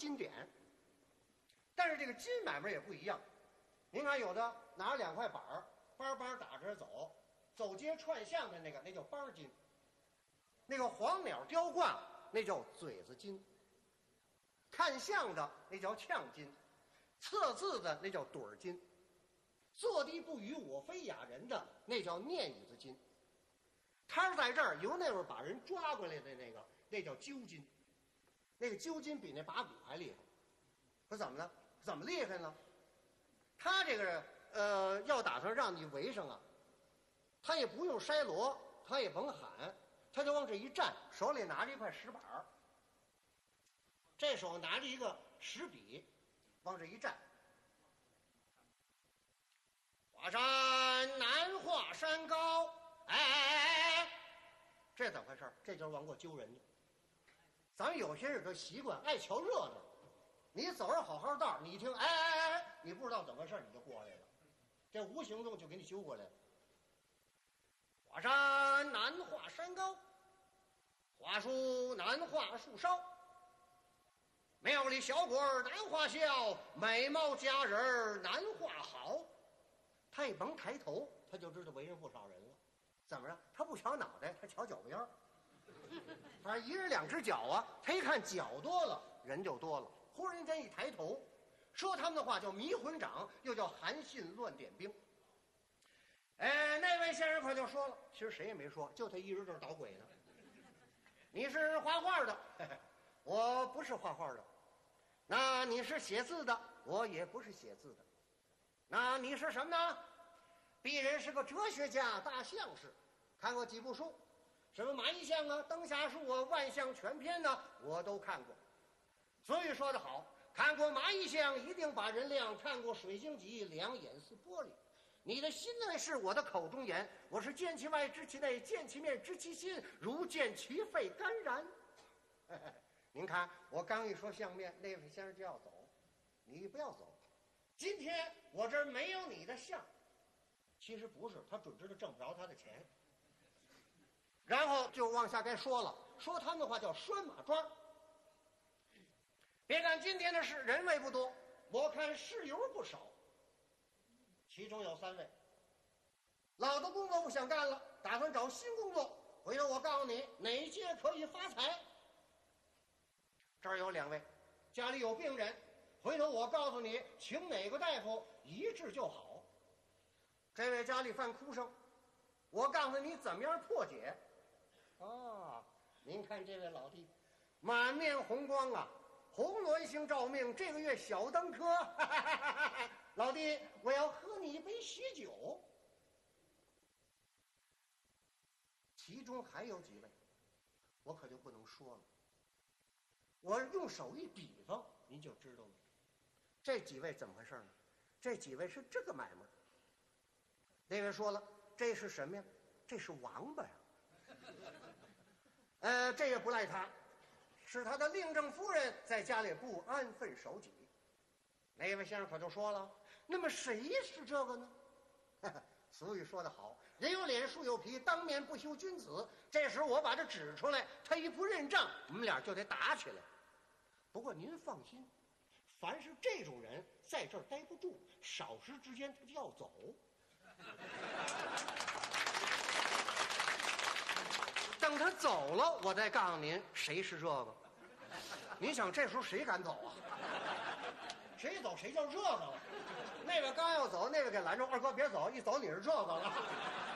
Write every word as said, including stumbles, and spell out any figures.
金典。但是这个金买卖也不一样，您看有的拿着两块板儿，班班打着走，走街串巷的那个，那叫班金；那个黄鸟雕挂，那叫嘴子金；看相的那叫呛金；测字的那叫盹儿金；坐地不语我非哑人的那叫念语子金。他在这儿由那会儿把人抓过来的那个，那叫揪金。那个揪金比那拔骨还厉害。说怎么了？怎么厉害呢？他这个呃，要打算让你围上啊，他也不用筛锣，他也甭喊，他就往这一站，手里拿着一块石板儿，这手拿着一个石笔，往这一站。华山难华山高，哎哎哎哎，这怎么回事？这就是往过揪人家。咱们有些人都习惯爱瞧热闹，你走着好好道，你一听哎哎哎哎，你不知道怎么回事，你就过来了，这无形中就给你揪过来了。华山难画山高，华树难画树梢，庙里小鬼难画笑，美貌佳人难画好。他一甭抬头，他就知道围上不少人了。怎么着？他不瞧脑袋，他瞧脚边儿。反正一人两只脚啊，他一看脚多了，人就多了。忽然间一抬头，说他们的话叫迷魂掌，又叫韩信乱点兵。哎，那位先生可就说了，其实谁也没说，就他一人这儿捣鬼呢。你是画画的，嘿嘿，我不是画画的。那你是写字的，我也不是写字的。那你是什么呢？鄙人是个哲学家，大相士，看过几部书，什么蚂蚁相啊、灯下树啊、万象全篇呢、啊，我都看过。所以说得好，看过蚂蚁相一定把人亮，看过水晶脊两眼似玻璃。你的心内是我的口中言，我是见其外知其内，见其面知其心，如见其肺肝然。嘿嘿，您看我刚一说相面，那位先生就要走，你不要走。今天我这儿没有你的相，其实不是，他准知道挣不着他的钱。然后就往下该说了，说他们的话叫拴马桩。别看今天的事人位不多，我看事由不少。其中有三位，老的工作不想干了，打算找新工作。回头我告诉你哪一届可以发财。这儿有两位，家里有病人，回头我告诉你请哪个大夫一治就好。这位家里犯哭声，我告诉你怎么样破解。啊，您看这位老弟满面红光啊，红鸾星照命，这个月小登科。老弟，我要喝你一杯喜酒。其中还有几位我可就不能说了，我用手一比方您就知道了。这几位怎么回事呢？这几位是这个买卖。那位说了，这是什么呀？这是王八呀。呃，这也不赖他，是他的令正夫人在家里不安分守己。那位先生可就说了，那么谁是这个呢？俗语说得好，人有脸树有皮，当面不修君子。这时我把这指出来，他一不认账，我们俩就得打起来。不过您放心，凡是这种人在这儿待不住，少时之间他就要走。等他走了，我再告诉您谁是这个。您想这时候谁敢走啊？谁走谁叫这个了。那位刚要走，那位给拦住，二哥别走，一走你是这个了。